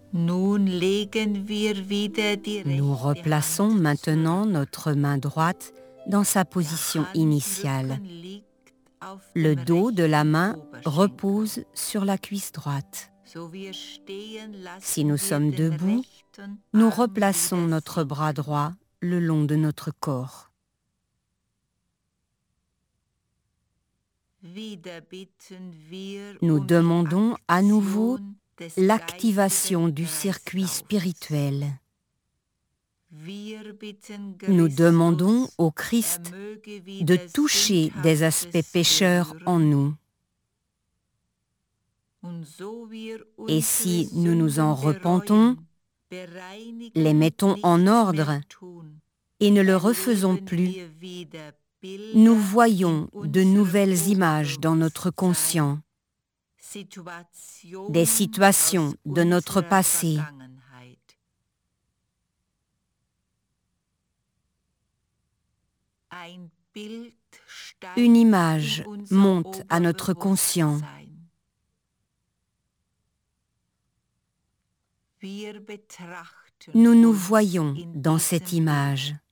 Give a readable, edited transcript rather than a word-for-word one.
Nous replaçons maintenant notre main droite dans sa position initiale. Le dos de la main repose sur la cuisse droite. Si nous sommes debout, nous replaçons notre bras droit le long de notre corps. Nous demandons à nouveau l'activation du circuit spirituel. Nous demandons au Christ de toucher des aspects pécheurs en nous. Et si nous nous en repentons, les mettons en ordre et ne le refaisons plus, nous voyons de nouvelles images dans notre conscient, des situations de notre passé. Une image monte à notre conscient. Nous nous voyons dans cette image.